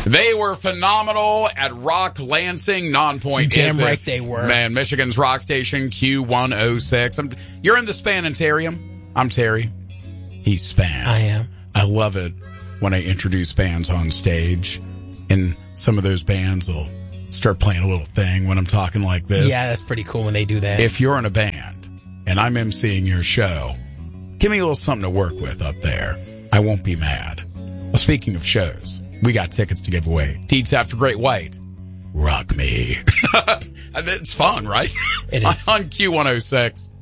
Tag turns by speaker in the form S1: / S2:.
S1: They were phenomenal at Rock Lansing. Non-point.
S2: Damn right they were.
S1: Man, Michigan's rock station, Q106. You're in the Spanitarium. I'm Terry. He's Span.
S2: I am.
S1: I love it when I introduce bands on stage, and some of those bands will start playing a little thing when I'm talking like this.
S2: Yeah, that's pretty cool when they do that.
S1: If you're in a band and I'm emceeing your show, give me a little something to work with up there. I won't be mad. Well, speaking of shows, we got tickets to give away. Deeds After Great White. Rock me. It's fun, right?
S2: It is.
S1: On Q106.